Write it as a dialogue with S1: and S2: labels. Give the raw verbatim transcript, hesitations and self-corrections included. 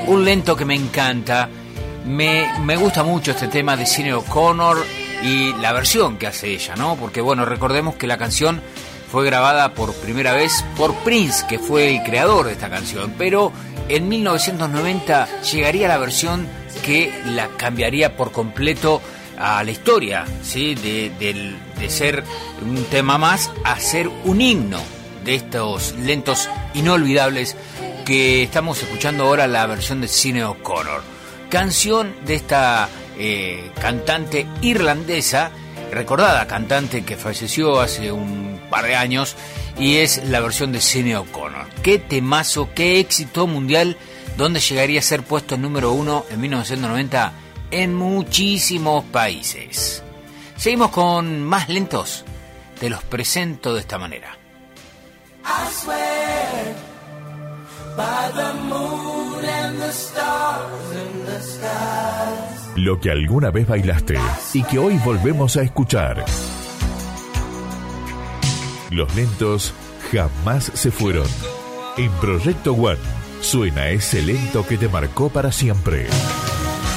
S1: un lento que me encanta. Me, me gusta mucho este tema de Sinéad O'Connor y la versión que hace ella, ¿no? Porque, bueno, recordemos que la canción fue grabada por primera vez por Prince, que fue el creador de esta canción, pero en mil novecientos noventa llegaría la versión que la cambiaría por completo a la historia, ¿sí? De, de, de ser un tema más a ser un himno de estos lentos inolvidables que estamos escuchando ahora, la versión de Sinéad O'Connor, canción de esta eh, cantante irlandesa, recordada cantante que falleció hace un par de años, y es la versión de Sinéad O'Connor. Qué temazo, qué éxito mundial, donde llegaría a ser puesto en número uno en mil novecientos noventa en muchísimos países. Seguimos con más lentos, te los presento de esta manera.
S2: I swear by the moon and the stars in the skies.
S3: Lo que alguna vez bailaste y que hoy volvemos a escuchar. Los lentos jamás se fueron. En Proyecto One suena ese lento que te marcó para siempre.